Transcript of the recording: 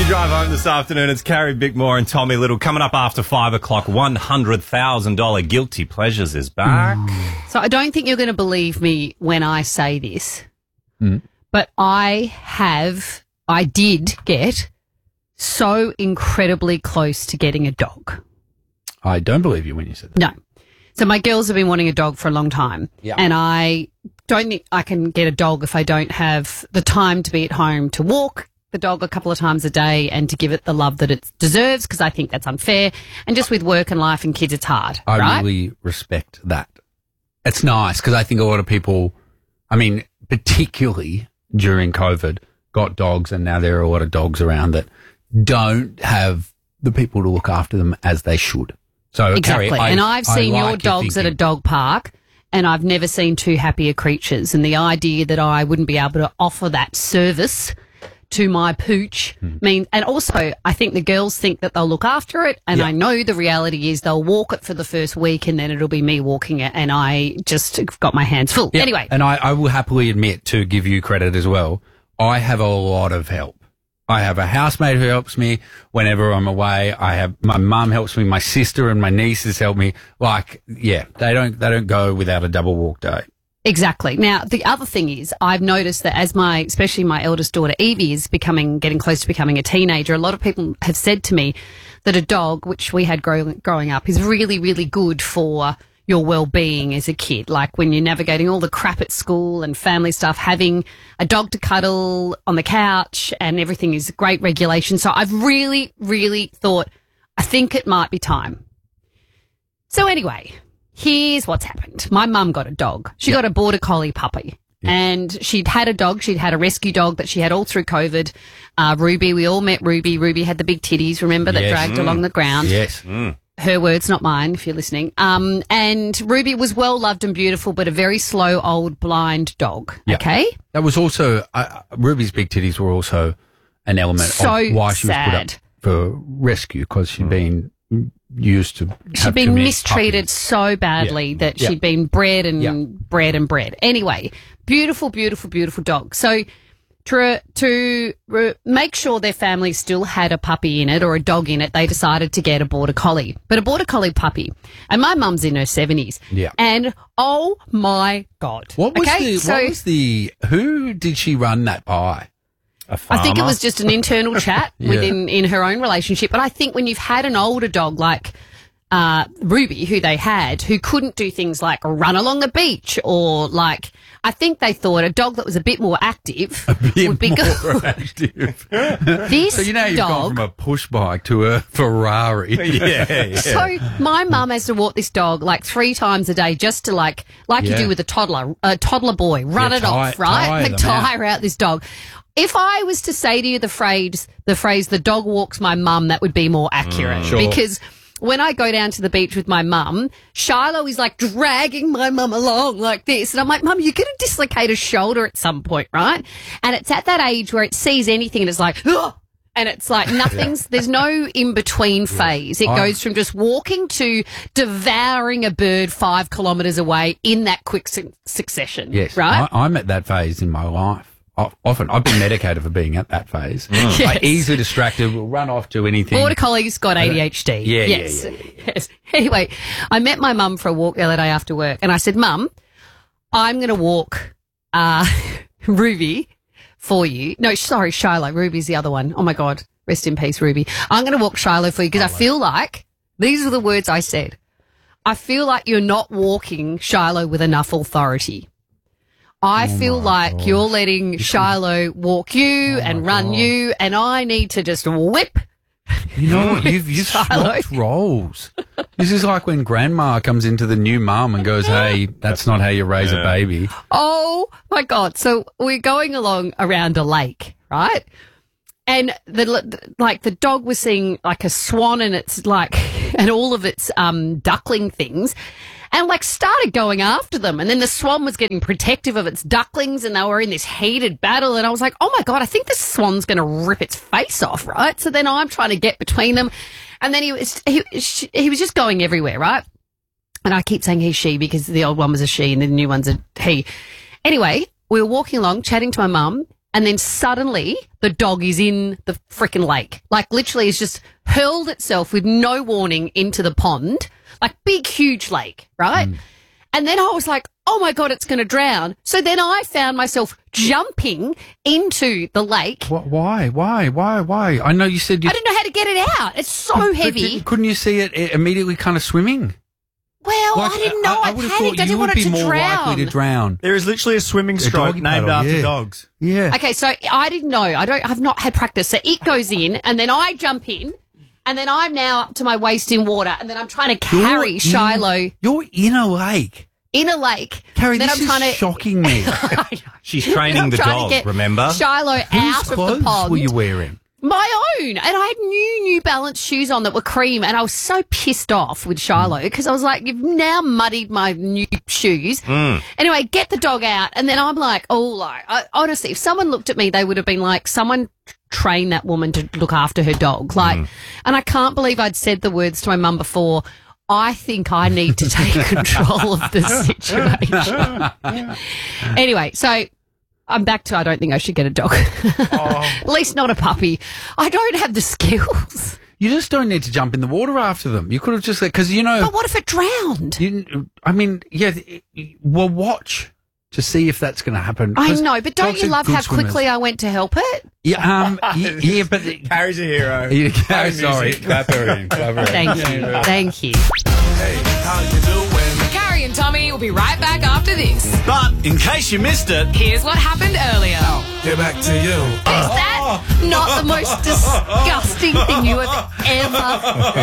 Drive home this afternoon. It's Carrie Bickmore and Tommy Little. Coming up after 5 o'clock, $100,000 Guilty Pleasures is back. So I don't think you're going to believe me when I say this, but I did get so incredibly close to getting a dog. I don't believe you when you said that. No. So my girls have been wanting a dog for a long time. Yeah. And I don't think I can get a dog if I don't have the time to be at home to walk the dog a couple of times a day and to give it the love that it deserves, because I think that's unfair. And just with work and life and kids, it's hard. I right? really respect that. It's nice because I think a lot of people, I mean, particularly during COVID, got dogs, and now there are a lot of dogs around that don't have the people to look after them as they should. So, exactly. Carrie, and I've seen your dogs at a thinking. dog park, and I've never seen two happier creatures. And the idea that I wouldn't be able to offer that service to my pooch means, and also I think the girls think that they'll look after it, and I know the reality is they'll walk it for the first week and then it'll be me walking it, and I just got my hands full. Yeah. Anyway. And I will happily admit, to give you credit as well, I have a lot of help. I have a housemate who helps me whenever I'm away. I have my mum helps me, my sister and my nieces help me. Like, yeah, they don't go without a double walk day. Exactly. Now, the other thing is, I've noticed that as especially my eldest daughter Evie is getting close to becoming a teenager, a lot of people have said to me that a dog, which we had growing up, is really, really good for your well-being as a kid. Like when you're navigating all the crap at school and family stuff, having a dog to cuddle on the couch and everything is great regulation. So I've really, really thought, I think it might be time. So anyway, here's what's happened. My mum got a dog. She got a border collie puppy. Yeah. And she'd had a dog. She'd had a rescue dog that she had all through COVID. Ruby, we all met Ruby. Ruby had the big titties, remember, that dragged along the ground. Yes. Her words, not mine, if you're listening. And Ruby was well loved and beautiful, but a very slow, old, blind dog. Yeah. Okay? That was also, Ruby's big titties were also an element of why she was put up for rescue, because she'd been used to she'd been mistreated so badly that she'd been bred and bred and bred. Anyway, beautiful, beautiful, beautiful dog. So to make sure their family still had a puppy in it or a dog in it, they decided to get a border collie. But a border collie puppy, and my mum's in her 70s. Yeah. And oh my God. Who did she run that by? I think it was just an internal chat in her own relationship. But I think when you've had an older dog like Ruby, who they had, who couldn't do things like run along the beach or like, I think they thought a dog that was a bit more active would be good. Active. This so you know you've gone from a push bike to a Ferrari. Yeah. So my mum has to walk this dog like 3 times a day just to like you do with a toddler boy, run it off, right? Tire out this dog. If I was to say to you the phrase "the dog walks my mum," that would be more accurate because when I go down to the beach with my mum, Shiloh is like dragging my mum along like this, and I'm like, "Mum, you're going to dislocate a shoulder at some point, right?" And it's at that age where it sees anything and it's like, "Ugh!" And it's like there's no in-between phase. It goes from just walking to devouring a bird 5 kilometres away in that quick succession. Yes, right? I'm at that phase in my life. Often I've been medicated for being at that phase. Yes. Like easily distracted, will run off to anything. Border collie's got ADHD. Yes. Anyway, I met my mum for a walk the other day after work, and I said, "Mum, I'm going to walk Ruby for you." No, sorry, Shiloh. Ruby's the other one. Oh my God, rest in peace, Ruby. I'm going to walk Shiloh for you because I feel like these are the words I said. I feel like you're not walking Shiloh with enough authority. I feel like you're letting Shiloh walk you and run you, and I need to just whip. You know what? You've swapped roles. This is like when grandma comes into the new mum and goes, "Hey, that's not how you raise a baby." Oh my God. So we're going along around a lake, right? And the dog was seeing like a swan and it's like, and all of its duckling things, and like started going after them. And then the swan was getting protective of its ducklings and they were in this heated battle. And I was like, oh my God, I think the swan's going to rip its face off, right? So then I'm trying to get between them. And then he was just going everywhere, right? And I keep saying he, she, because the old one was a she and the new one's a he. Anyway, we were walking along, chatting to my mum, and then suddenly the dog is in the freaking lake. Like, literally, it's just hurled itself with no warning into the pond, like big, huge lake, right? And then I was like, oh my God, it's going to drown. So then I found myself jumping into the lake. Why? I know you said you... I didn't know how to get it out. It's so heavy. Couldn't you see it immediately kind of swimming? Well, I didn't know. I would've panicked. thought I didn't you want would it to be more likely to drown. There is literally a swimming stroke doggy named paddle, after yeah. dogs. Yeah. Okay, so I didn't know. I've not had practice. So it goes in, and then I jump in, and then I'm now up to my waist in water, and then I'm trying to carry Shiloh You're in a lake. in a lake. Carrie, then this is shocking me. I know. She's training the I'm trying to dog, get remember? Shiloh Whose out of the clothes pond. were you wearing? My own. And I had New Balance shoes on that were cream, and I was so pissed off with Shiloh because I was like, you've now muddied my new shoes. Anyway, get the dog out, and then I'm like, honestly, if someone looked at me, they would have been like, someone train that woman to look after her dog. Like, and I can't believe I'd said the words to my mum before, I think I need to take control of the situation. Anyway, so I'm back to I don't think I should get a dog. At least not a puppy. I don't have the skills. You just don't need to jump in the water after them. You could have just... Because, you know... But what if it drowned? We'll watch to see if that's going to happen. I know, but don't dogs you are love good how swimmers. quickly I went to help it? Yeah, yeah, but... Carrie's a hero. Sorry. Clap her in. Thank you. Hey, how you doing? Carrie and Tommy will be right back after this. But in case you missed it, Here's what happened earlier. get back to you. Is that not the most disgusting thing you have ever